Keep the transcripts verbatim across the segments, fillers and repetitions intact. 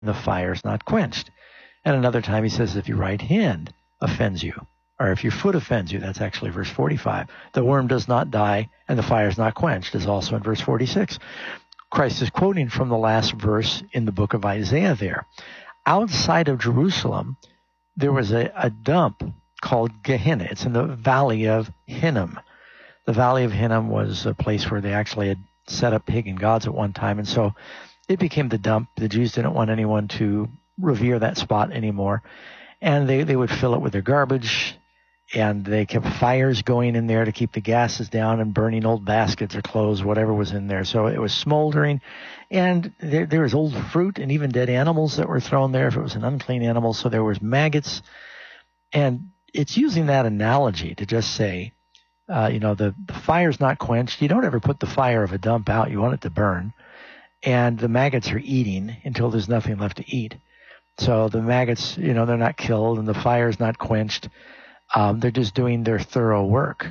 the fire is not quenched. And another time he says, if your right hand offends you, or if your foot offends you, that's actually verse forty-five. The worm does not die and the fire is not quenched is also in verse forty-six. Christ is quoting from the last verse in the book of Isaiah there. Outside of Jerusalem, there was a, a dump called Gehenna. It's in the valley of Hinnom. The valley of Hinnom was a place where they actually had set up pagan gods at one time, and so it became the dump. The Jews didn't want anyone to revere that spot anymore, and they, they would fill it with their garbage, and they kept fires going in there to keep the gases down and burning old baskets or clothes, whatever was in there. So it was smoldering, and there, there was old fruit and even dead animals that were thrown there if it was an unclean animal. So there was maggots, and it's using that analogy to just say, uh, you know, the, the fire's not quenched. You don't ever put the fire of a dump out. You want it to burn, and the maggots are eating until there's nothing left to eat. So the maggots, you know, they're not killed, and the fire's not quenched. Um, they're just doing their thorough work,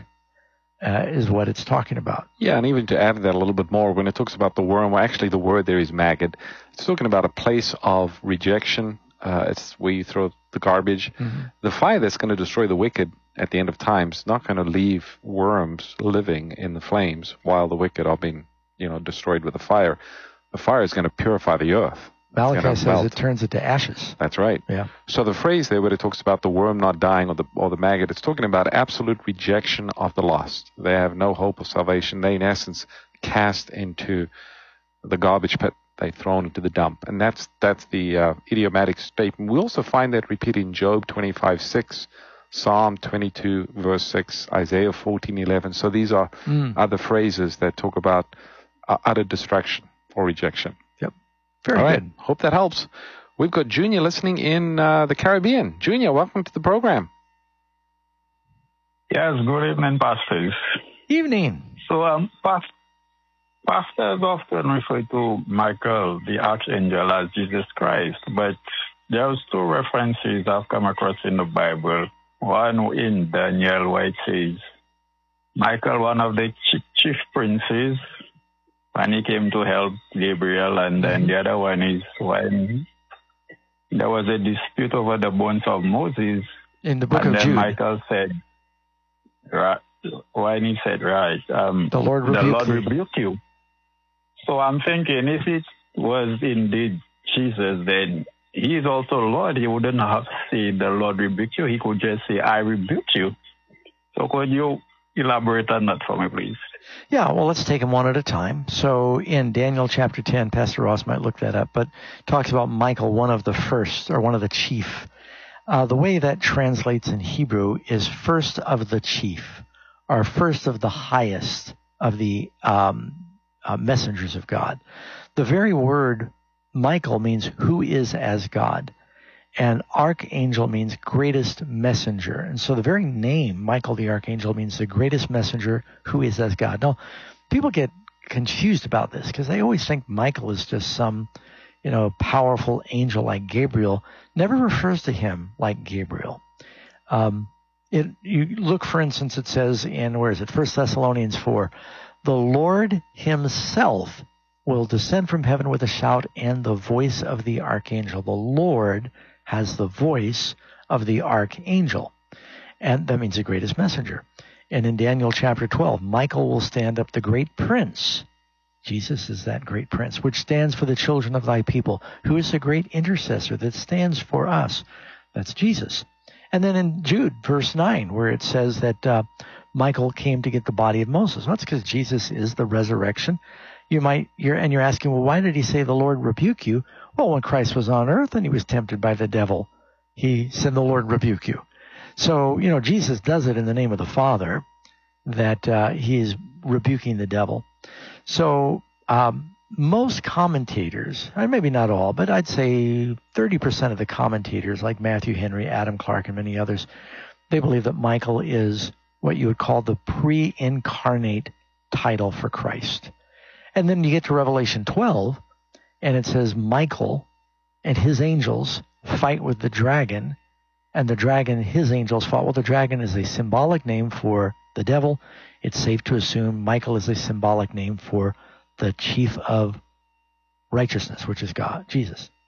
uh, is what it's talking about. Yeah, and even to add to that a little bit more, when it talks about the worm, well, actually the word there is maggot. It's talking about a place of rejection. Uh, it's where you throw the garbage. Mm-hmm. The fire that's going to destroy the wicked at the end of time is not going to leave worms living in the flames while the wicked are being, you know, destroyed with the fire. The fire is going to purify the earth. Malachi says melt. It turns it to ashes. That's right. Yeah. So the phrase there where it talks about the worm not dying or the or the maggot, it's talking about absolute rejection of the lost. They have no hope of salvation. They, in essence, cast into the garbage pit. They're thrown into the dump. And that's that's the uh, idiomatic statement. We also find that repeated in Job twenty-five six, Psalm twenty-two, verse six, Isaiah fourteen eleven. So these are mm. other phrases that talk about uh, utter destruction or rejection. Very All right. good. Hope that helps. We've got Junior listening in uh, the Caribbean. Junior, welcome to the program. Yes, good evening, pastors. Evening. So, um, past, pastors often refer to Michael, the archangel, as Jesus Christ, but there's two references I've come across in the Bible. One in Daniel, where it says, Michael, one of the chief, chief princes, when he came to help Gabriel, and then the other one is when there was a dispute over the bones of Moses. In the book and of then Jude. Michael said, right, when he said, right, um, the Lord rebuke, the Lord you. rebuke you. So I'm thinking if it was indeed Jesus, then he is also Lord. He wouldn't have said the Lord rebuke you. He could just say, I rebuke you. So could you elaborate on that for me, please? Yeah, well, let's take them one at a time. So in Daniel chapter ten, Pastor Ross might look that up, but talks about Michael, one of the first, or one of the chief. Uh, the way that translates in Hebrew is first of the chief, or first of the highest of the um, uh, messengers of God. The very word Michael means who is as God. And archangel means greatest messenger. And so the very name, Michael the archangel, means the greatest messenger who is as God. Now, people get confused about this because they always think Michael is just some, you know, powerful angel like Gabriel. Never refers to him like Gabriel. Um, it, you look, for instance, it says in, where is it, First Thessalonians four, the Lord himself will descend from heaven with a shout and the voice of the archangel. The Lord has the voice of the archangel. And that means the greatest messenger. And in Daniel chapter twelve, Michael will stand up, the great prince. Jesus is that great prince, which stands for the children of thy people. Who is the great intercessor that stands for us? That's Jesus. And then in Jude, verse nine, where it says that uh, Michael came to get the body of Moses. Well, that's because Jesus is the resurrection. You might, you're, and you're asking, well, why did he say the Lord rebuke you? Well, when Christ was on earth and he was tempted by the devil, he said, the Lord rebuke you. So, you know, Jesus does it in the name of the Father, that uh, he is rebuking the devil. So um, most commentators, and maybe not all, but I'd say thirty percent of the commentators, like Matthew Henry, Adam Clark, and many others, they believe that Michael is what you would call the pre-incarnate title for Christ. And then you get to Revelation twelve, and it says Michael and his angels fight with the dragon, and the dragon and his angels fought. Well, the dragon is a symbolic name for the devil. It's safe to assume Michael is a symbolic name for the chief of righteousness, which is God, Jesus.